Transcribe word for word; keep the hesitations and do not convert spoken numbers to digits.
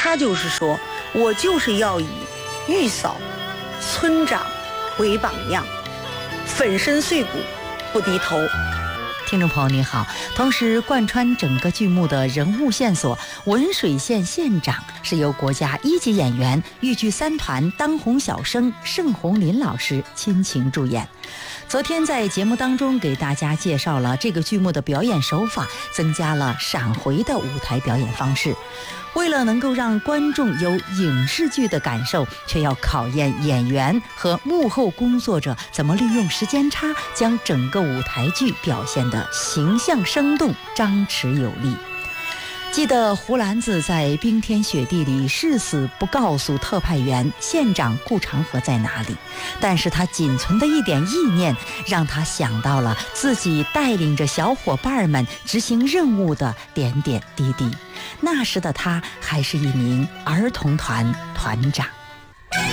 他就是说，我就是要以玉嫂、村长为榜样，粉身碎骨不低头。 听众朋友你好，同时贯穿整个剧目的人物线索，文水县县长是由国家一级演员豫剧三团当红小生盛红林老师亲情助演。昨天在节目当中给大家介绍了这个剧目的表演手法，增加了闪回的舞台表演方式。为了能够让观众有影视剧的感受，却要考验演员和幕后工作者怎么利用时间差，将整个舞台剧表现得形象生动、张弛有力。记得胡兰子在冰天雪地里誓死不告诉特派员县长顾长河在哪里，但是他仅存的一点意念让他想到了自己带领着小伙伴们执行任务的点点滴滴。那时的他还是一名儿童团团长。